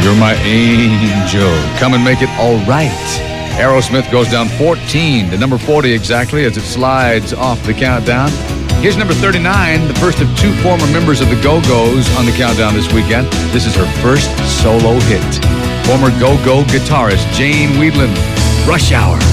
You're My Angel. Come and Make It All Right. Aerosmith goes down 14 to number 40 exactly as it slides off the countdown. Here's number 39, the first of two former members of the Go-Go's on the countdown this weekend. This is her first solo hit. Former Go-Go guitarist Jane Wiedlin, Rush Hour.